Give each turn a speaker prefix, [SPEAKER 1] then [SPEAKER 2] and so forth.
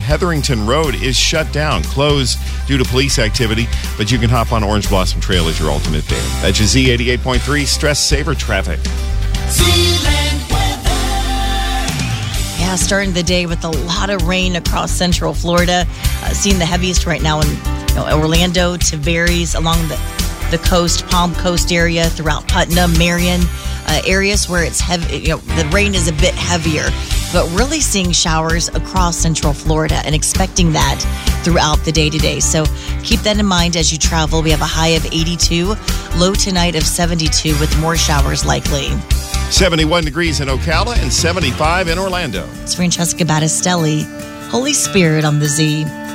[SPEAKER 1] Hetherington Road is shut down, closed due to police activity, but you can hop on Orange Blossom Trail as your ultimate day. That's your Z88.3 Stress Saver Traffic.
[SPEAKER 2] Yeah, starting the day with a lot of rain across Central Florida. Seeing the heaviest right now in Orlando, Tavares, along the coast, Palm Coast area, throughout Putnam, Marion, areas where it's heavy. The rain is a bit heavier, but really seeing showers across Central Florida and expecting that throughout the day today. So keep that in mind as you travel. We have a high of 82, low tonight of 72 with more showers likely.
[SPEAKER 1] 71 degrees in Ocala and 75 in Orlando.
[SPEAKER 2] It's Francesca Battistelli, Holy Spirit on the Z.